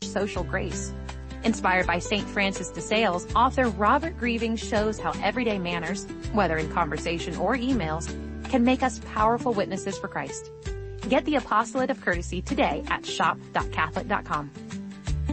social grace. Inspired by St. Francis de Sales, author Robert Grieving shows how everyday manners, whether in conversation or emails, can make us powerful witnesses for Christ. Get the Apostolate of Courtesy today at shop.catholic.com.